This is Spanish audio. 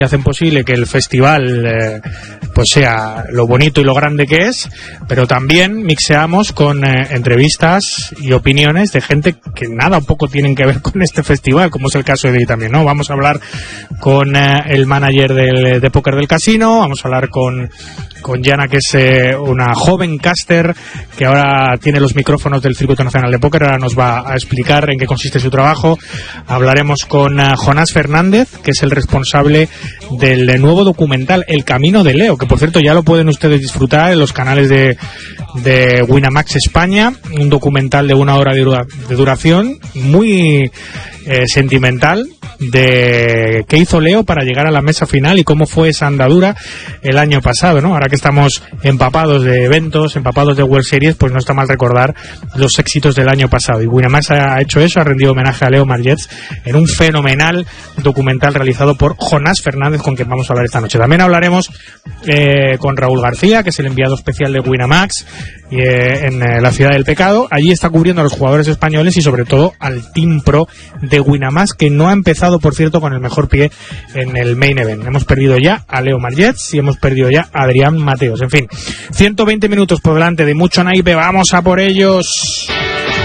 hacen posible que el festival pues sea lo bonito y lo grande que es, pero también mixeamos con entrevistas y opiniones de gente que nada o poco tienen que ver con este festival, como es el caso de hoy también, ¿no? Vamos a hablar con el manager de póker del casino, vamos a hablar con Yana, que es una joven caster que ahora tiene los micrófonos del Circuito Nacional de Póker, ahora nos va a explicar en qué consiste su trabajo. Hablaremos con Jonás Fernández, que es el responsable del nuevo documental El Camino de Leo, que por cierto ya lo pueden ustedes disfrutar en los canales de Winamax España, un documental de 1 hora de duración, muy sentimental, de qué hizo Leo para llegar a la mesa final y cómo fue esa andadura el año pasado, ¿no? Ahora que estamos empapados de eventos, empapados de World Series, pues no está mal recordar los éxitos del año pasado. Y Winamax ha hecho eso, ha rendido homenaje a Leo Margets en un fenomenal documental realizado por Jonás Fernández, con quien vamos a hablar esta noche. También hablaremos con Raúl García, que es el enviado especial de Winamax en la Ciudad del Pecado. Allí está cubriendo a los jugadores españoles y sobre todo al Team Pro de Winamax, que no ha empezado, por cierto, con el mejor pie en el main event. Hemos perdido ya a Leo Margets y hemos perdido ya a Adrián Mateos. En fin, 120 minutos por delante de mucho naipe. ¡Vamos a por ellos!